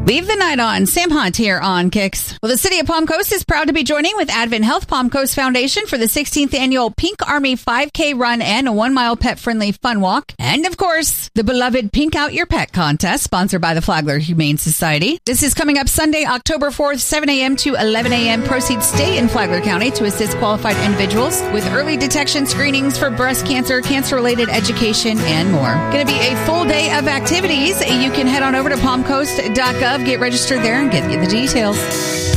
Leave the night on. Sam Hunt here on Kicks. Well, the city of Palm Coast is proud to be joining with Advent Health Palm Coast Foundation for the 16th annual Pink Army 5K run and a 1-mile pet-friendly fun walk. And, of course, the beloved Pink Out Your Pet contest, sponsored by the Flagler Humane Society. This is coming up Sunday, October 4th, 7 a.m. to 11 a.m. Proceeds stay in Flagler County to assist qualified individuals with early detection screenings for breast cancer, cancer-related education, and more. Going to be a full day of activities. You can head on over to palmcoast.gov, get registered there, and get the details.